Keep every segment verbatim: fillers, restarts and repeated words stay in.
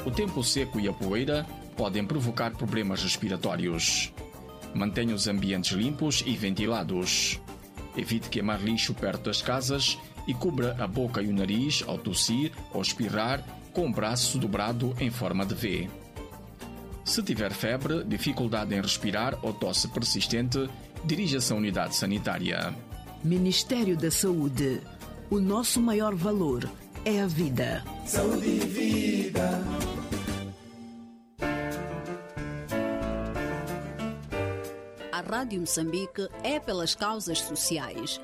O tempo seco e a poeira podem provocar problemas respiratórios. Mantenha os ambientes limpos e ventilados. Evite queimar lixo perto das casas e cubra a boca e o nariz ao tossir ou espirrar com o braço dobrado em forma de V. Se tiver febre, dificuldade em respirar ou tosse persistente, dirija-se à unidade sanitária. Ministério da Saúde. O nosso maior valor é a vida. Saúde e vida. A Rádio Moçambique é pelas causas sociais.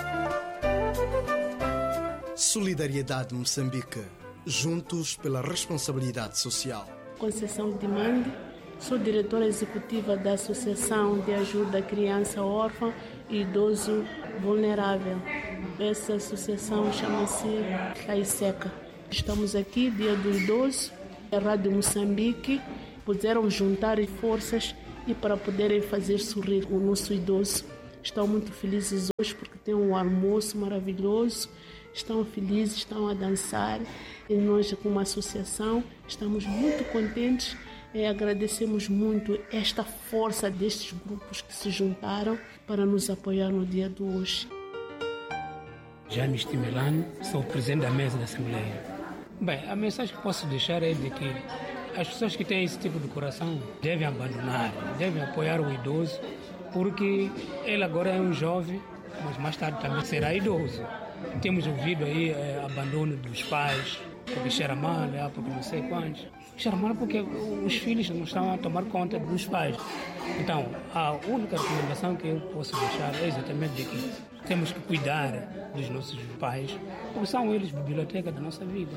Solidariedade Moçambique. Juntos pela responsabilidade social. Conceição Dimande, sou diretora executiva da Associação de Ajuda à Criança Órfã e Idoso Vulnerável. Essa associação chama-se CAISECA. Estamos aqui, Dia do Idoso, a Rádio Moçambique puderam juntar forças e para poderem fazer sorrir o nosso idoso. Estão muito felizes hoje porque tem um almoço maravilhoso, estão felizes, estão a dançar e nós, como associação, estamos muito contentes e agradecemos muito esta força destes grupos que se juntaram para nos apoiar no dia de hoje. James Timelano, sou presidente da mesa da Assembleia. Bem, a mensagem que posso deixar é de que as pessoas que têm esse tipo de coração devem abandonar, devem apoiar o idoso, porque ele agora é um jovem, mas mais tarde também será idoso. Temos ouvido aí é, abandono dos pais, porque cheira mal, é, porque não sei quantos. Cheira mal porque os filhos não estão a tomar conta dos pais. Então, a única recomendação que eu posso deixar é exatamente de que temos que cuidar dos nossos pais, porque são eles a biblioteca da nossa vida.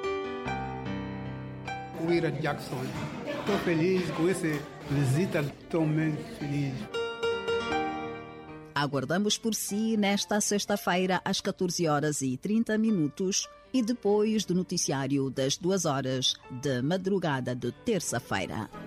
O Ira Jackson, estou feliz com essa visita, estou mesmo feliz. Aguardamos por si nesta sexta-feira às catorze horas e trinta minutos e depois do noticiário das duas horas de madrugada de terça-feira.